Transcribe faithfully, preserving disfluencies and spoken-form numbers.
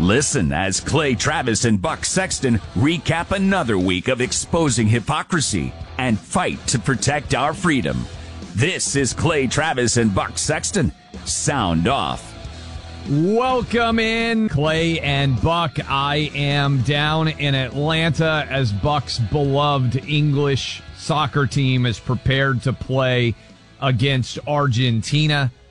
Listen as Clay Travis and Buck Sexton recap another week of exposing hypocrisy and fight to protect our freedom. This is Clay Travis and Buck Sexton. Sound off. Welcome in, Clay and Buck. I am down in Atlanta as Buck's beloved English soccer team is prepared to play against Argentina.